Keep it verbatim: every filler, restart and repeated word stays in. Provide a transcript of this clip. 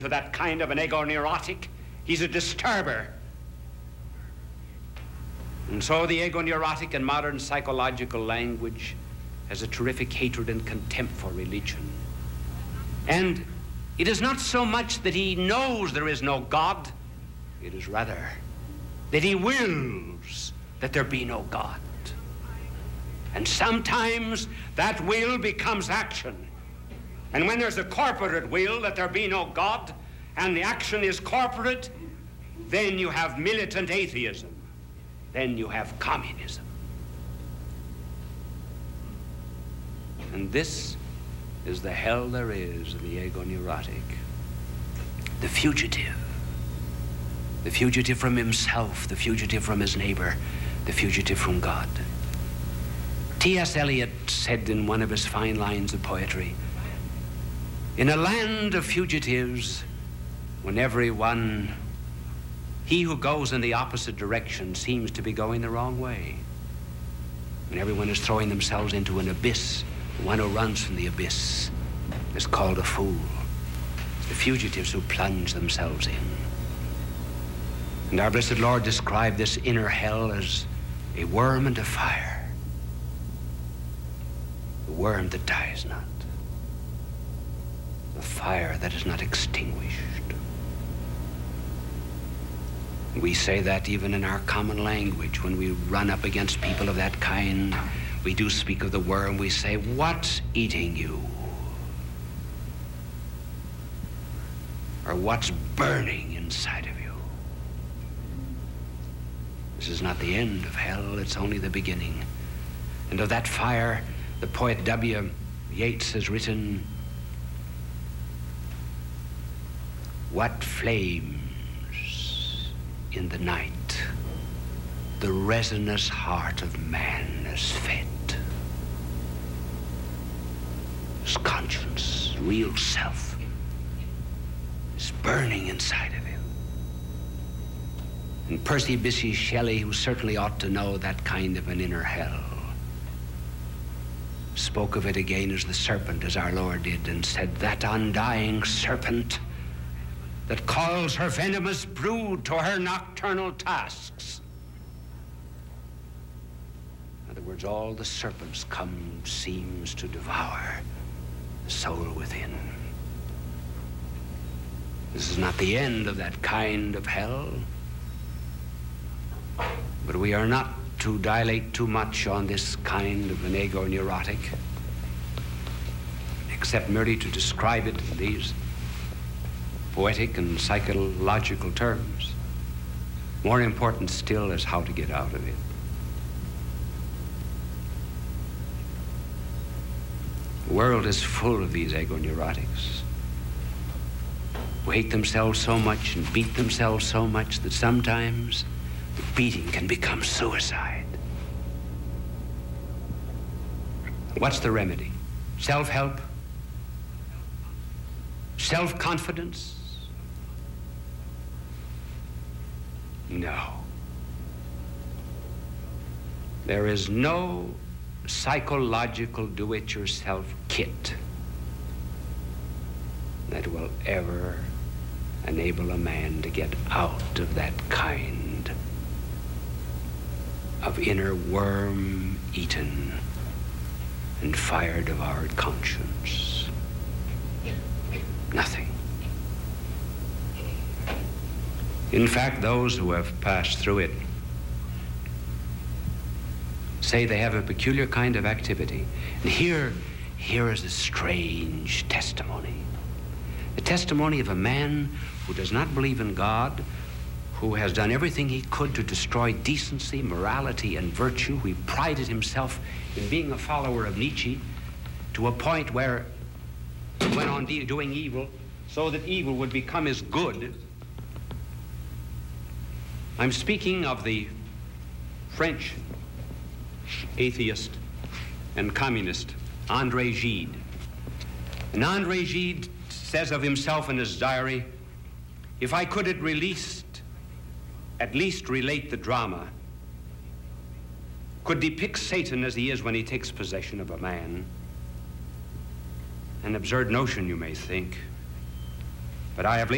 to that kind of an egoneurotic. He's a disturber. And so the egoneurotic in modern psychological language has a terrific hatred and contempt for religion. And it is not so much that he knows there is no God, it is rather that he wills that there be no God. And sometimes that will becomes action. And when there's a corporate will that there be no God, and the action is corporate, then you have militant atheism. Then you have communism. And this is the hell there is in the egoneurotic. The fugitive. The fugitive from himself, the fugitive from his neighbor, the fugitive from God. T S Eliot said in one of his fine lines of poetry, "In a land of fugitives, when everyone, he who goes in the opposite direction seems to be going the wrong way. When everyone is throwing themselves into an abyss, the one who runs from the abyss is called a fool. It's the fugitives who plunge themselves in." And our blessed Lord described this inner hell as a worm and a fire. The worm that dies not. The fire that is not extinguished. We say that even in our common language. When we run up against people of that kind, we do speak of the worm. We say, "What's eating you?" Or "What's burning inside of you?" This is not the end of hell, it's only the beginning. And of that fire, the poet W. Yeats has written, "What flames in the night the resinous heart of man is fed. His conscience, real self, is burning inside of him." And Percy Bysshe Shelley, who certainly ought to know that kind of an inner hell, spoke of it again as the serpent, as our Lord did, and said, "That undying serpent that calls her venomous brood to her nocturnal tasks." In other words, all the serpents come seems to devour the soul within. This is not the end of that kind of hell, but we are not to dilate too much on this kind of an egoneurotic, except merely to describe it in these poetic and psychological terms. More important still is how to get out of it. The world is full of these egoneurotics who hate themselves so much and beat themselves so much that sometimes the beating can become suicide. What's the remedy? Self-help? Self-confidence? No. There is no psychological do-it-yourself kit that will ever enable a man to get out of that kind of inner worm-eaten and fire-devoured conscience. Nothing. In fact, those who have passed through it say they have a peculiar kind of activity. And here, here is a strange testimony. The testimony of a man who does not believe in God, who has done everything he could to destroy decency, morality, and virtue. He prided himself in being a follower of Nietzsche to a point where he went on de- doing evil so that evil would become his good. I'm speaking of the French atheist and communist André Gide. And André Gide says of himself in his diary, "If I could at released, at least relate the drama, could depict Satan as he is when he takes possession of a man." An absurd notion, you may think, but I have